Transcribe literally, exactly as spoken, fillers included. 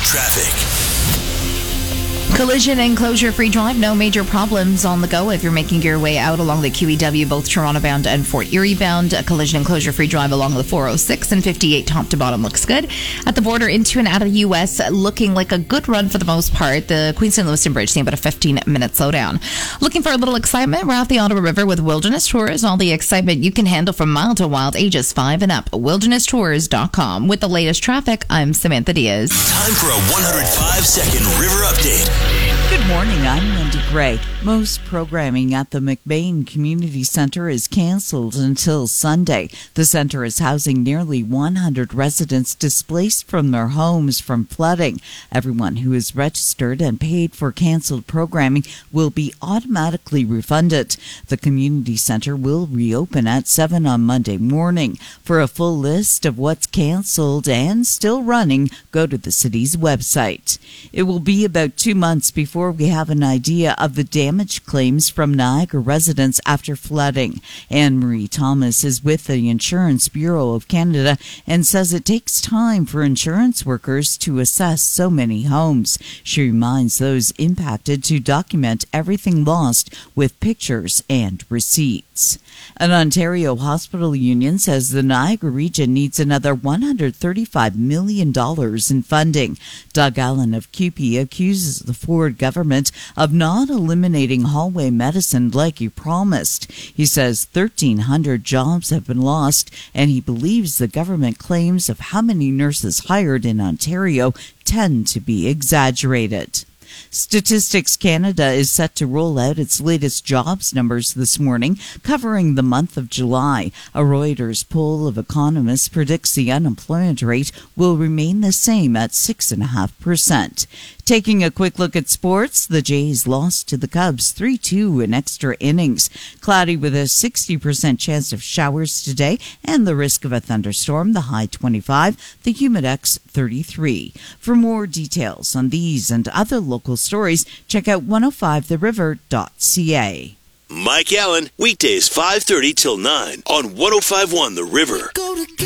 Traffic. Collision and closure-free drive. No major problems on the go if you're making your way out along the Q E W, both Toronto bound and Fort Erie bound. A collision and closure-free drive along the four oh six and fifty-eight top to bottom looks good. At the border into and out of the U S, looking like a good run for the most part. The Queen Saint Lewiston Bridge seeing about a fifteen-minute slowdown. Looking for a little excitement? We're at the Ottawa River with Wilderness Tours. All the excitement you can handle from mild to wild, ages five and up. wilderness tours dot com. With the latest traffic, I'm Samantha Diaz. Time for a one hundred five second river update. Good morning, I'm Wendy Gray. Most programming at the McBain Community Centre is cancelled until Sunday. The centre is housing nearly one hundred residents displaced from their homes from flooding. Everyone who is registered and paid for cancelled programming will be automatically refunded. The community centre will reopen at seven on Monday morning. For a full list of what's cancelled and still running, go to the city's website. It will be about two months before we have an idea of the damage claims from Niagara residents after flooding. Anne-Marie Thomas is with the Insurance Bureau of Canada and says it takes time for insurance workers to assess so many homes. She reminds those impacted to document everything lost with pictures and receipts. An Ontario hospital union says the Niagara region needs another one hundred thirty-five million dollars in funding. Doug Allen of C U P E accuses the Ford government of not eliminating hallway medicine like he promised. He says thirteen hundred jobs have been lost, and he believes the government claims of how many nurses hired in Ontario tend to be exaggerated. Statistics Canada is set to roll out its latest jobs numbers this morning, covering the month of July. A Reuters poll of economists predicts the unemployment rate will remain the same at six point five percent. Taking a quick look at sports, the Jays lost to the Cubs three two in extra innings. Cloudy with a sixty percent chance of showers today and the risk of a thunderstorm, the high twenty-five, the humidex thirty-three. For more details on these and other local stories, check out one oh five the river dot c a. Mike Allen, weekdays five thirty till nine on one oh five point one The River.